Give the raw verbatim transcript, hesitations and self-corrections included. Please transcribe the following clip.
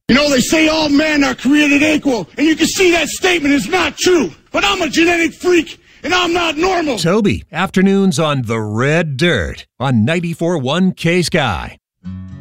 You know, they say all men are created equal, and you can see that statement is not true. But I'm a genetic freak, and I'm not normal. Toby, afternoons on The Red Dirt on ninety-four point one K-Sky.